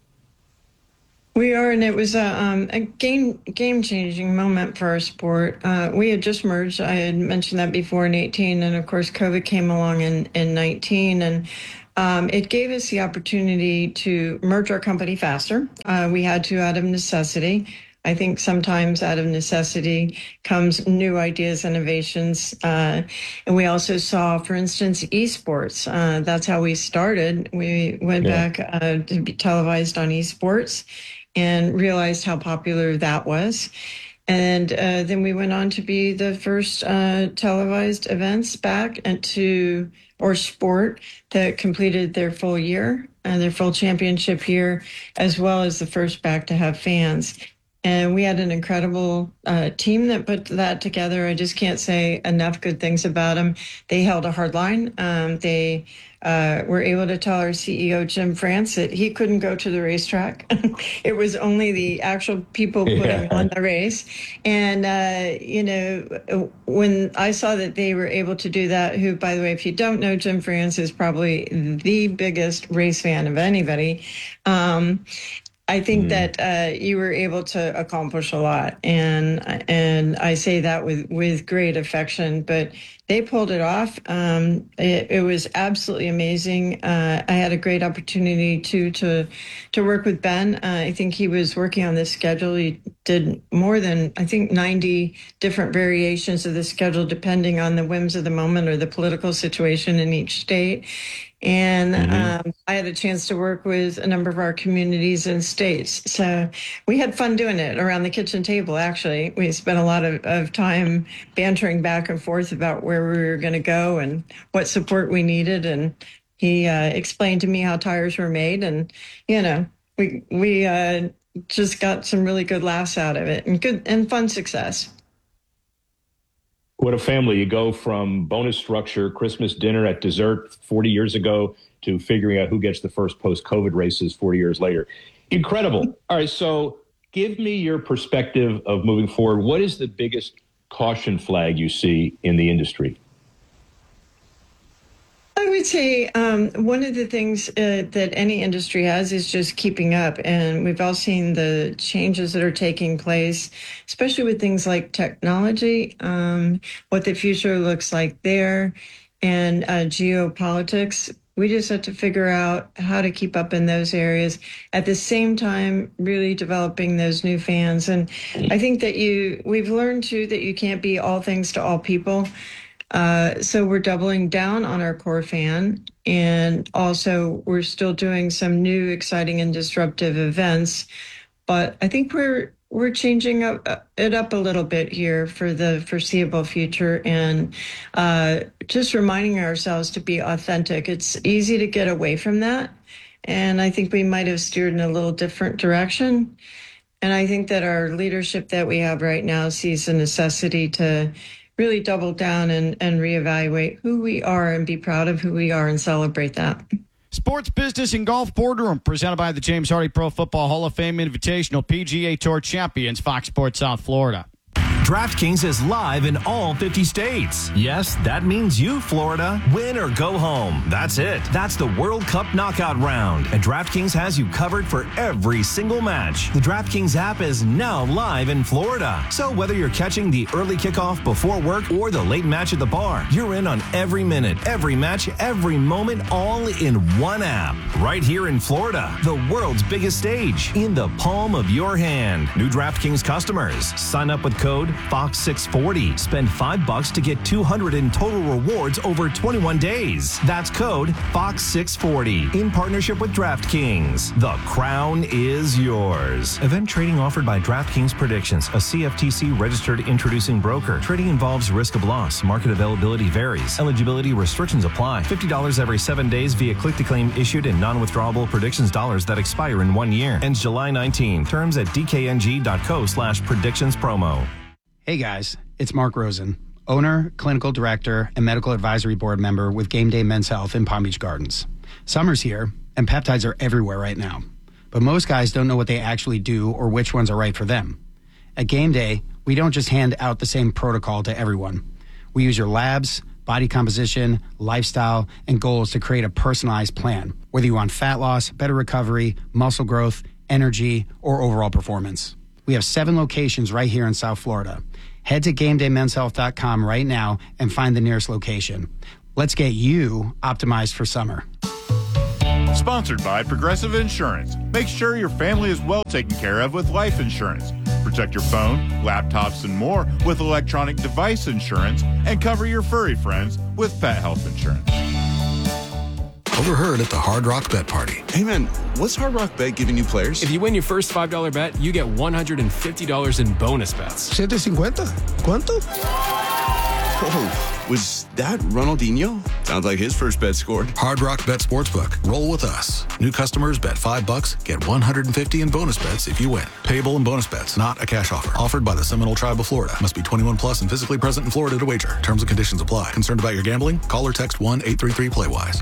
We are, and it was a game-changing moment for our sport. We had just merged. I had mentioned that before in 18, and of course, COVID came along in 19, and it gave us the opportunity to merge our company faster. We had to out of necessity. I think sometimes out of necessity comes new ideas, innovations. And we also saw, for instance, esports. That's how we started. We went back to be televised on esports and realized how popular that was. And then we went on to be the first televised events back or sport that completed their full year, their full championship year, as well as the first back to have fans. And we had an incredible team that put that together. I just can't say enough good things about them. They held a hard line. They were able to tell our CEO, Jim France, that he couldn't go to the racetrack. It was only the actual people putting on the race. And, when I saw that they were able to do that, who, by the way, if you don't know, Jim France is probably the biggest race fan of anybody. I think that you were able to accomplish a lot, and I say that with great affection. But they pulled it off. It was absolutely amazing. I had a great opportunity to work with Ben. I think he was working on this schedule. He did more than 90 different variations of the schedule, depending on the whims of the moment or the political situation in each state. And I had a chance to work with a number of our communities and states. So we had fun doing it around the kitchen table, actually. We spent a lot of time bantering back and forth about where we were going to go and what support we needed. And he explained to me how tires were made. And, we just got some really good laughs out of it and good and fun success. What a family. You go from bonus structure, Christmas dinner at dessert 40 years ago to figuring out who gets the first post-COVID races 40 years later. Incredible. All right, so give me your perspective of moving forward. What is the biggest caution flag you see in the industry? I would say one of the things that any industry has is just keeping up. And we've all seen the changes that are taking place, especially with things like technology, what the future looks like there, and geopolitics. We just have to figure out how to keep up in those areas at the same time, really developing those new fans. And I think that we've learned, too, that you can't be all things to all people. So we're doubling down on our core fan, and also we're still doing some new, exciting, and disruptive events. But I think we're changing it up a little bit here for the foreseeable future, and just reminding ourselves to be authentic. It's easy to get away from that, and I think we might have steered in a little different direction. And I think that our leadership that we have right now sees the necessity to really double down and reevaluate who we are and be proud of who we are and celebrate that. Sports Business and Golf Boardroom, presented by the James Hardy Pro Football Hall of Fame Invitational PGA Tour Champions, Fox Sports South Florida. DraftKings is live in all 50 states. Yes, that means you, Florida. Win or go home. That's it. That's the World Cup knockout round. And DraftKings has you covered for every single match. The DraftKings app is now live in Florida. So whether you're catching the early kickoff before work or the late match at the bar, you're in on every minute, every match, every moment, all in one app. Right here in Florida, the world's biggest stage, in the palm of your hand. New DraftKings customers, sign up with code FOX640. Spend $5 to get $200 in total rewards over 21 days. That's code FOX640 in partnership with DraftKings. The crown is yours. Event trading offered by DraftKings Predictions, a CFTC registered introducing broker. Trading involves risk of loss. Market availability varies. Eligibility restrictions apply. $50 every 7 days via click-to-claim issued in non-withdrawable predictions dollars that expire in 1 year. Ends July 19. Terms at dkng.co/predictions promo. Hey guys, it's Mark Rosen, owner, clinical director, and medical advisory board member with Game Day Men's Health in Palm Beach Gardens. Summer's here, and peptides are everywhere right now. But most guys don't know what they actually do or which ones are right for them. At Game Day, we don't just hand out the same protocol to everyone. We use your labs, body composition, lifestyle, and goals to create a personalized plan, whether you want fat loss, better recovery, muscle growth, energy, or overall performance. We have 7 locations right here in South Florida. Head to GameDayMen'sHealth.com right now and find the nearest location. Let's get you optimized for summer. Sponsored by Progressive Insurance. Make sure your family is well taken care of with life insurance. Protect your phone, laptops, and more with electronic device insurance, and cover your furry friends with pet health insurance. Overheard at the Hard Rock Bet Party. Hey man, what's Hard Rock Bet giving you players? If you win your first $5 bet, you get $150 in bonus bets. $750? ¿Cuánto? Oh, was that Ronaldinho? Sounds like his first bet scored. Hard Rock Bet Sportsbook. Roll with us. New customers bet $5, get $150 in bonus bets if you win. Payable in bonus bets, not a cash offer. Offered by the Seminole Tribe of Florida. Must be 21 plus and physically present in Florida to wager. Terms and conditions apply. Concerned about your gambling? Call or text 1-833-PLAY-WISE.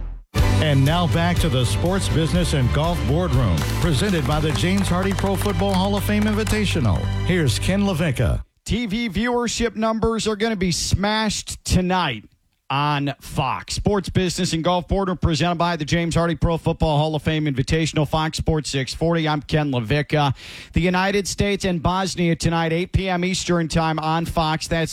And now back to the Sports Business and Golf Boardroom, presented by the James Hardy Pro Football Hall of Fame Invitational. Here's Ken LaVicka. TV viewership numbers are going to be smashed tonight on Fox. Sports Business and Golf Boardroom presented by the James Hardy Pro Football Hall of Fame Invitational, Fox Sports 640. I'm Ken LaVicka. The United States and Bosnia tonight, 8 p.m. Eastern Time on Fox. That's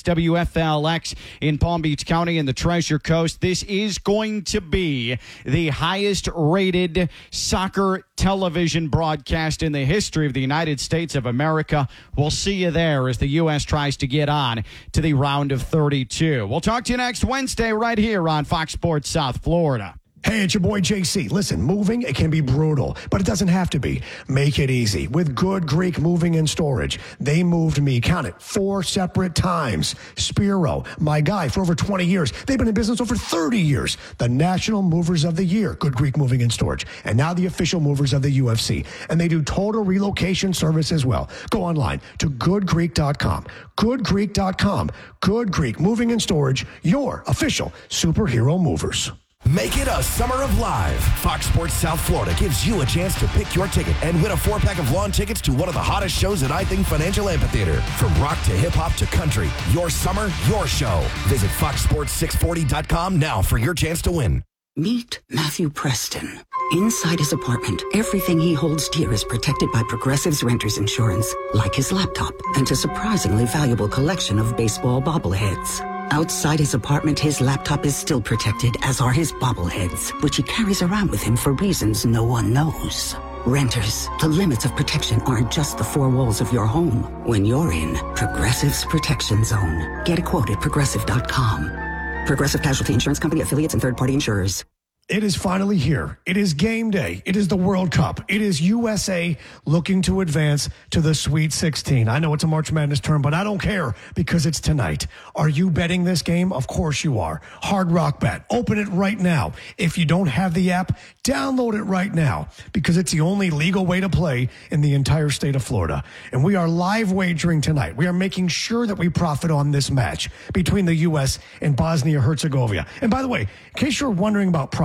WFLX in Palm Beach County and the Treasure Coast. This is going to be the highest rated soccer television broadcast in the history of the United States of America. We'll see you there as the U.S. tries to get on to the round of 32. We'll talk to you next Wednesday right here on Fox Sports South Florida. Hey, it's your boy JC. Listen, moving, it can be brutal, but it doesn't have to be. Make it easy with Good Greek Moving and Storage. They moved me, count it, 4 separate times. Spiro, my guy for over 20 years. They've been in business over 30 years. The National Movers of the Year, Good Greek Moving and Storage. And now the official movers of the UFC. And they do total relocation service as well. Go online to goodgreek.com. Goodgreek.com. Good Greek Moving and Storage, your official superhero movers. Make it a summer of live. Fox Sports South Florida gives you a chance to pick your ticket and win a 4-pack of lawn tickets to one of the hottest shows at I Think Financial Amphitheater. From rock to hip-hop to country, your summer, your show. Visit foxsports640.com now for your chance to win. Meet Matthew Preston. Inside his apartment, everything he holds dear is protected by Progressive's Renter's Insurance, like his laptop and a surprisingly valuable collection of baseball bobbleheads. Outside his apartment, his laptop is still protected, as are his bobbleheads, which he carries around with him for reasons no one knows. Renters, the limits of protection aren't just the 4 walls of your home. When you're in Progressive's Protection Zone. Get a quote at Progressive.com. Progressive Casualty Insurance Company, affiliates, and third-party insurers. It is finally here. It is game day. It is the World Cup. It is USA looking to advance to the Sweet 16. I know it's a March Madness term, but I don't care because it's tonight. Are you betting this game? Of course you are. Hard Rock Bet. Open it right now. If you don't have the app, download it right now because it's the only legal way to play in the entire state of Florida. And we are live wagering tonight. We are making sure that we profit on this match between the U.S. and Bosnia-Herzegovina. And by the way, in case you're wondering about props,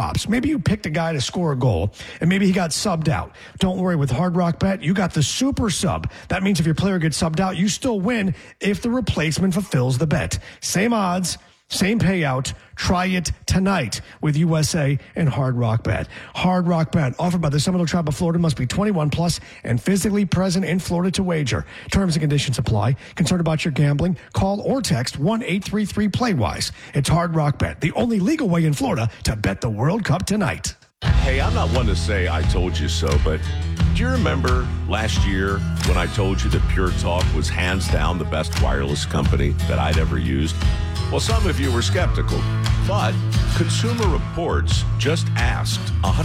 props. Maybe you picked a guy to score a goal, and maybe he got subbed out. Don't worry, with Hard Rock Bet, you got the super sub. That means if your player gets subbed out, you still win if the replacement fulfills the bet. Same odds, same payout. Try it tonight with USA and Hard Rock Bet. Hard Rock Bet, offered by the Seminole Tribe of Florida, must be 21 plus and physically present in Florida to wager. Terms and conditions apply. Concerned about your gambling? Call or text 1-833-PLAY-WISE. It's Hard Rock Bet, the only legal way in Florida to bet the World Cup tonight. Hey, I'm not one to say I told you so, but do you remember last year when I told you that Pure Talk was hands down the best wireless company that I'd ever used? Well, some of you were skeptical, but Consumer Reports just asked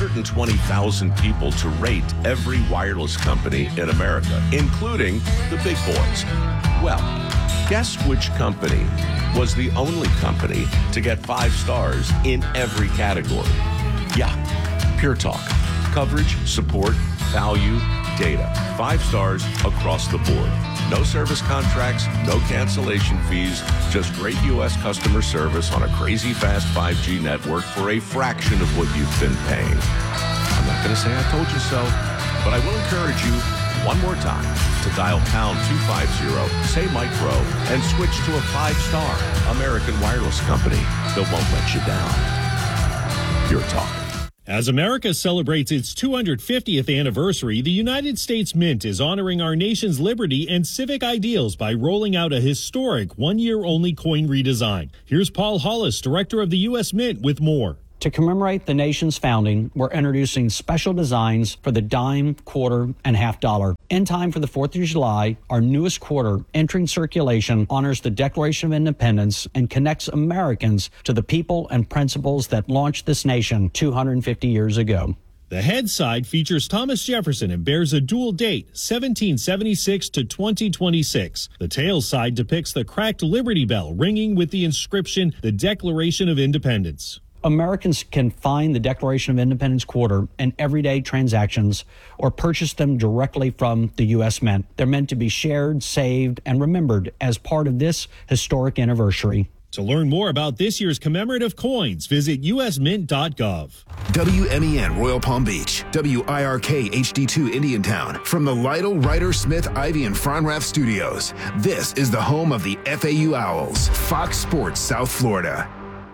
120,000 people to rate every wireless company in America, including the big boys. Well, guess which company was the only company to get 5 stars in every category? Yeah, Pure Talk. Coverage, support, value, data. 5 stars across the board. No service contracts, no cancellation fees, just great U.S. customer service on a crazy fast 5G network for a fraction of what you've been paying. I'm not going to say I told you so, but I will encourage you one more time to dial pound 250, say Micro, and switch to a 5-star American wireless company that won't let you down. Pure Talk. As America celebrates its 250th anniversary, the United States Mint is honoring our nation's liberty and civic ideals by rolling out a historic one-year-only coin redesign. Here's Paul Hollis, director of the U.S. Mint, with more. To commemorate the nation's founding, we're introducing special designs for the dime, quarter, and half dollar. In time for the 4th of July, our newest quarter, entering circulation, honors the Declaration of Independence and connects Americans to the people and principles that launched this nation 250 years ago. The head side features Thomas Jefferson and bears a dual date, 1776 to 2026. The tail side depicts the cracked Liberty Bell ringing with the inscription, the Declaration of Independence. Americans can find the Declaration of Independence quarter in everyday transactions or purchase them directly from the U.S. Mint. They're meant to be shared, saved, and remembered as part of this historic anniversary. To learn more about this year's commemorative coins, visit usmint.gov. WMEN Royal Palm Beach, WIRK HD2 Indiantown. From the Lytle, Ryder, Smith, Ivy, and Fronrath studios, this is the home of the FAU Owls, Fox Sports South Florida.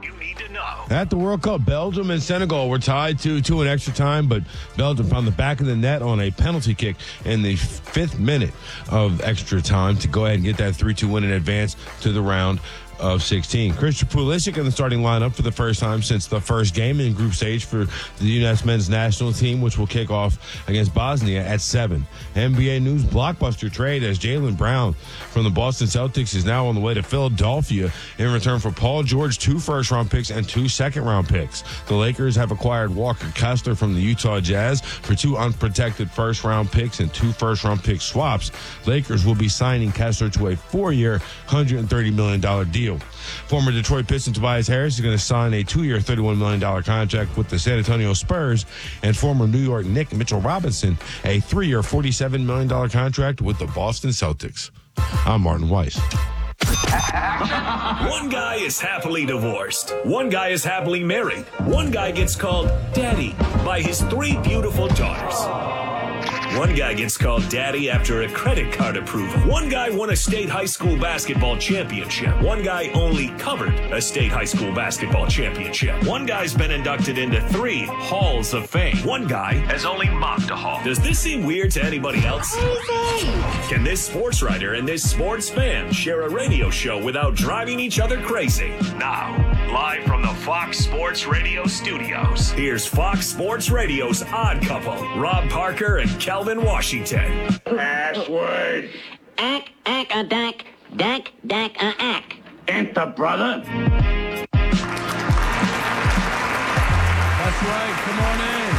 At the World Cup, Belgium and Senegal were tied 2-2 in extra time, but Belgium found the back of the net on a penalty kick in the 5th minute of extra time to go ahead and get that 3-2 win and advance to the round of 16. Christian Pulisic in the starting lineup for the first time since the first game in group stage for the U.S. men's national team, which will kick off against Bosnia at 7. NBA news blockbuster trade as Jaylen Brown from the Boston Celtics is now on the way to Philadelphia in return for Paul George, 2 first-round picks and 2 second-round picks. The Lakers have acquired Walker Kessler from the Utah Jazz for 2 unprotected first-round picks and 2 first-round pick swaps. Lakers will be signing Kessler to a 4-year, $130 million deal. Former Detroit Piston Tobias Harris is going to sign a 2-year, $31 million contract with the San Antonio Spurs, and former New York Knick Mitchell Robinson a 3-year, $47 million contract with the Boston Celtics. I'm Martin Weiss. One guy is happily divorced. One guy is happily married. One guy gets called Daddy by his 3 beautiful daughters. One guy gets called Daddy after a credit card approval. One guy won a state high school basketball championship. One guy only covered a state high school basketball championship. One guy's been inducted into 3 halls of fame. One guy has only mopped a hall. Does this seem weird to anybody else? Can this sports writer and this sports fan share a radio show without driving each other crazy? Now, live from the Fox Sports Radio studios, here's Fox Sports Radio's odd couple, Rob Parker and Calvin Washington. Password. Ack-a-dack, dack-dack-a-ack. Enter, brother. That's right. Come on in.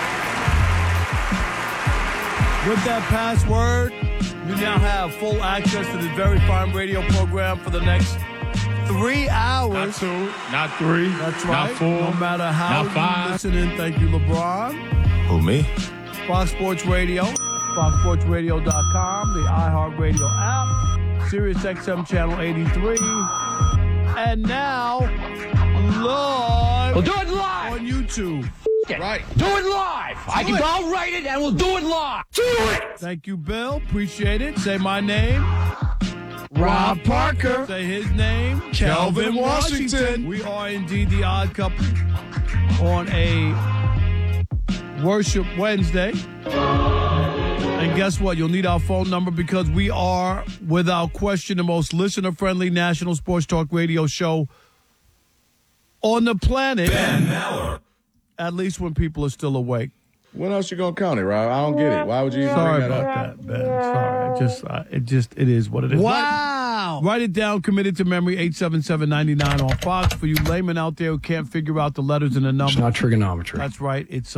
With that password, you now have full access to this very fine radio program for the next 3 hours. Not 2, not 3. That's right. Not 4. No matter how not 5. you listen in, thank you, LeBron. Who, me? Fox Sports Radio, FoxSportsRadio.com, the iHeartRadio app, Sirius XM Channel 83, and now live. We'll do it live on YouTube. Right. Do it live. I'll write it and we'll do it live. Do it. Thank you, Bill. Appreciate it. Say my name. Rob Parker. Say his name. Kelvin Washington. We are indeed the Odd Couple on a Worship Wednesday. And guess what? You'll need our phone number because we are, without question, the most listener-friendly national sports talk radio show on the planet. Ben Maller. At least when people are still awake. When else you gonna count it, Rob? I don't get it. Why would you even Sorry bring that about up? that, Ben. Sorry. It is what it is. Wow. Write it down. Committed to memory. 877-99 on Fox. For you laymen out there who can't figure out the letters and the numbers. It's not trigonometry. That's right. It's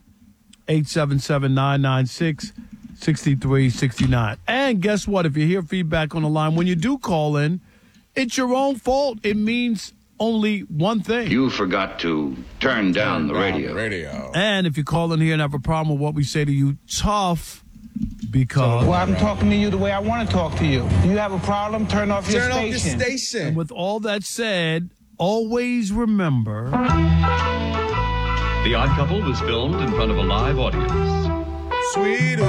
877-996-6369. And guess what? If you hear feedback on the line, when you do call in, it's your own fault. It means only one thing. You forgot to turn down the radio. And if you call in here and have a problem with what we say to you, tough, because... Well, I'm talking to you the way I want to talk to you. You have a problem, turn off your station. And with all that said, always remember... The Odd Couple was filmed in front of a live audience. Sweet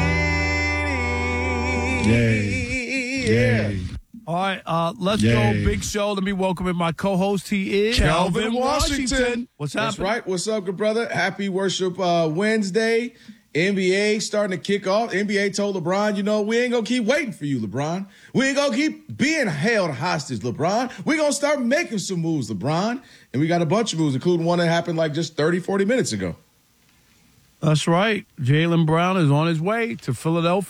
Yay. All right, let's go. Big show. Let me welcome in my co-host. He is Kelvin Washington. What's happening? That's right. What's up, good brother? Happy Worship Wednesday. NBA starting to kick off. NBA told LeBron, we ain't going to keep waiting for you, LeBron. We ain't going to keep being held hostage, LeBron. We're going to start making some moves, LeBron. And we got a bunch of moves, including one that happened like just 30, 40 minutes ago. That's right. Jaylen Brown is on his way to Philadelphia.